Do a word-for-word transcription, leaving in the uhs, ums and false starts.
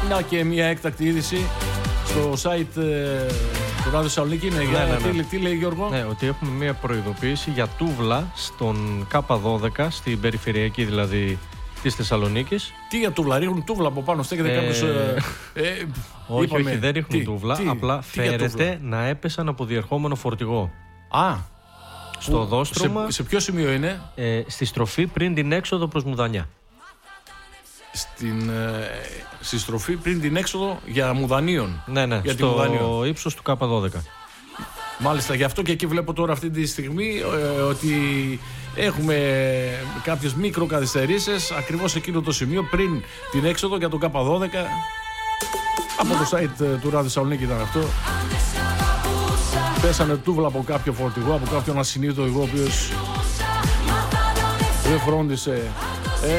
Να και μια έκτακτη είδηση στο site ε, του Ράδιο Θεσσαλονίκη. Ναι, ναι, ναι, ναι. Τι, τι λέει Γιώργο? Ναι, ότι έχουμε μια προειδοποίηση για τούβλα στον Κ δώδεκα, στην περιφερειακή δηλαδή της Θεσσαλονίκης. Τι για τούβλα, ρίχνουν τούβλα από πάνω, στέκεται ε... κάποιος... Ε, ε, όχι, είπαμε, όχι, δεν ρίχνουν τι, τούβλα, τι, απλά τι φέρεται να έπεσαν από διερχόμενο φορτηγό. Α, στο που, δόστρωμα. Σε, σε ποιο σημείο είναι? Ε, στη στροφή πριν την έξοδο προς Μουδανιά. Στην, ε, στη στροφή πριν την έξοδο για Μουδανίων. Ναι, ναι, για στο ύψος του Κ δώδεκα. Μάλιστα, γι' αυτό και εκεί βλέπω τώρα αυτή τη στιγμή ε, ότι έχουμε κάποιες μικροκαθυστερήσεις ακριβώς εκείνο το σημείο πριν την έξοδο για τον Κ δώδεκα. Από το site ε, του Ράδιο Θεσσαλονίκη ήταν αυτό. Πέσανε τούβλα από κάποιο φορτηγό, από κάποιον ασυνείδητο οδηγό, ο οποίος δεν φρόντισε